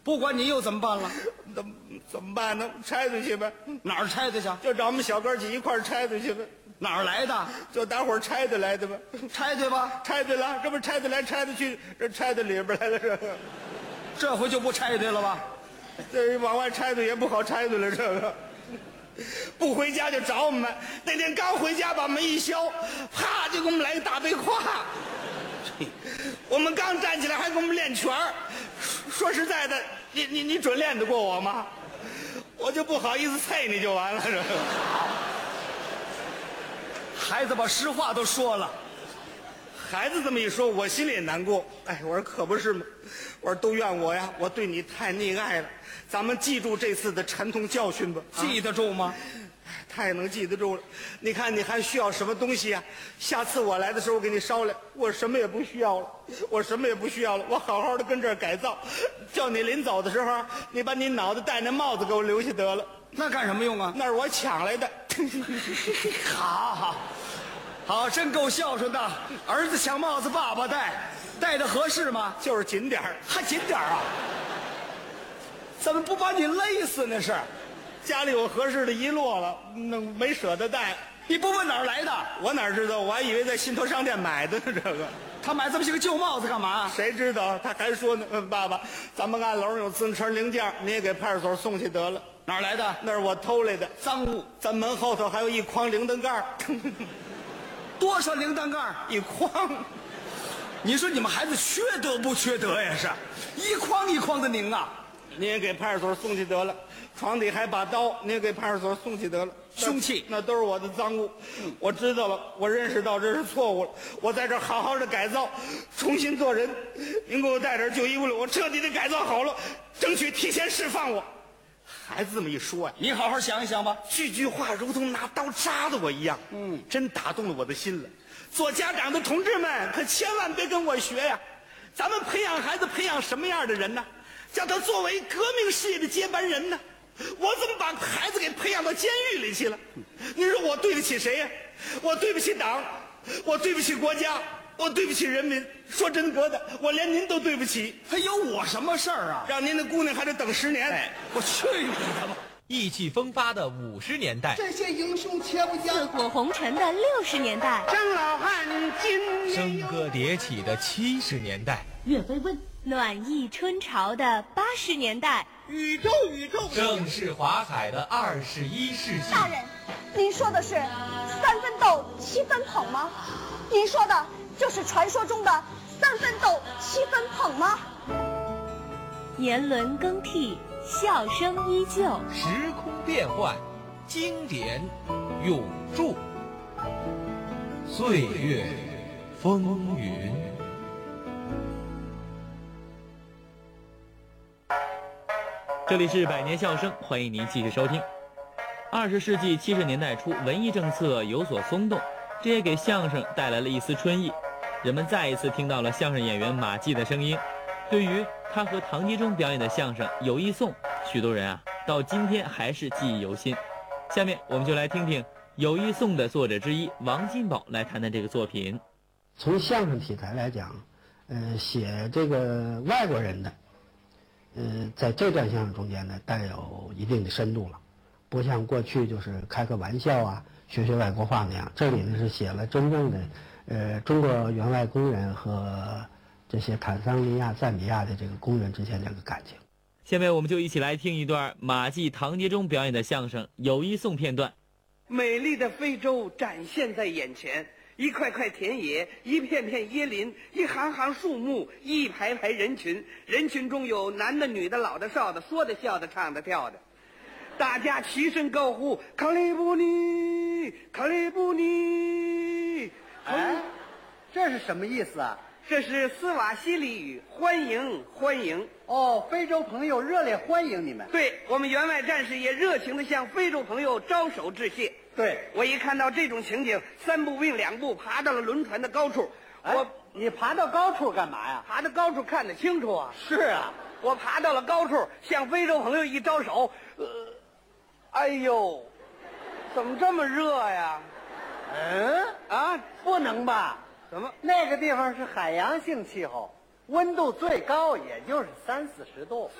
不管你又怎么办了？ 怎么办呢？拆对去呗。 哪儿拆的去？ 就找我们小哥几一块儿拆对去呗。 哪儿来的？ 就大伙儿拆对来的吧。 拆对吧？ 拆对了，这不拆对来拆对去，这拆对里边来了这个。 这回就不拆对了吧？ 这往外拆对也不好拆对了这个。不回家就找我们，那天刚回家把门一削，啪就给我们来个大背胯。我们刚站起来还给我们练拳儿。说实在的，你准练得过我吗？我就不好意思啐你就完了。这个孩子把实话都说了。 孩子这么一说，我心里也难过。哎，我说可不是嘛，我说都怨我呀，我对你太溺爱了。咱们记住这次的沉痛教训吧。 记得住吗？ 太能记得住了。你看你还需要什么东西啊？下次我来的时候我给你捎来。我什么也不需要了，我什么也不需要了，我好好的跟这儿改造。叫你临走的时候，你把你脑袋戴那帽子给我留下得了。 那干什么用啊？ 那是我抢来的。 好，真够孝顺的。儿子抢帽子爸爸戴的合适吗？ 就是紧点儿， 还紧点儿啊？怎么不把你勒死呢？是家里有合适的遗落了，那没舍得带。 你不问哪儿来的？ 我哪知道？我还以为在信托商店买的呢。这个他买这么些个旧帽子干嘛？ 谁知道？他还说呢，爸爸，咱们按楼有自行车零件，你也给派出所送去得了。 哪儿来的？ 那是我偷来的赃物。 咱门后头还有一筐铃铛盖。 多少铃铛盖？ 一筐。 你说你们孩子缺德不缺德呀？是一筐一筐的拧啊！ 你也给派出所送去得了。床底还把刀，你也给派出所送去得了。 凶器那都是我的赃物。我知道了，我认识到这是错误了。我在这儿好好的改造，重新做人。您给我带点旧衣服来，我彻底的改造好了，争取提前释放我。孩子这么一说呀， 你好好想一想吧。 句句话如同拿刀扎的我一样，真打动了我的心了。做家长的同志们可千万别跟我学呀！咱们培养孩子培养什么样的人呢？叫他作为革命事业的接班人呢？我怎么把孩子给培养到监狱里去了？你说我对得起谁呀？我对不起党，我对不起国家，我对不起人民。说真格的，我连您都对不起。 还有我什么事儿啊？ 让您的姑娘还得等10年。 我去你的吧！ 意气风发的50年代， 这些英雄且不讲， 烈火红尘的60年代， 张老汉今笙歌迭起的70年代， 岳飞问暖意春潮的80年代， 宇宙盛世华彩的21世纪。 大人，您说的是3分斗7分捧吗？您说的就是传说中的3分斗7分捧吗？ 年轮更替，笑声依旧， 时空变幻，经典永驻，岁月风云。这里是百年笑声，欢迎您继续收听。20世纪70年代初，文艺政策有所松动，这也给相声带来了一丝春意。人们再一次听到了相声演员马季的声音。对于他和唐杰忠表演的相声《友谊颂》，许多人到今天还是记忆犹新。下面我们就来听听《友谊颂》的作者之一王金宝来谈谈这个作品。 从相声题材来讲，写这个外国人的，在这段相声中间呢，带有一定的深度了，不像过去就是开个玩笑啊，学外国话那样。这里呢是写了真正的，中国援外工人和这些坦桑尼亚、赞比亚的这个工人之间这个感情。 下面我们就一起来听一段马季、唐杰忠表演的相声《友谊颂》片段。 美丽的非洲展现在眼前，一块块田野，一片片椰林，一行行树木，一排排人群，人群中有男的、女的、老的、少的，说的、笑的、唱的、跳的，大家齐声高呼：卡利布尼，卡利布尼！ 哎，这是什么意思啊？ 这是斯瓦希里语，欢迎欢迎。 哦，非洲朋友热烈欢迎你们。 对，我们援外战士也热情地向非洲朋友招手致谢。 对， 我一看到这种情景，3步并2步爬到了轮船的高处。 你爬到高处干嘛呀？ 爬到高处看得清楚啊。 是啊， 我爬到了高处，向非洲朋友一招手，哎呦，怎么这么热呀？ 不能吧？ 怎么？ 那个地方是海洋性气候，温度最高也就是30-40度。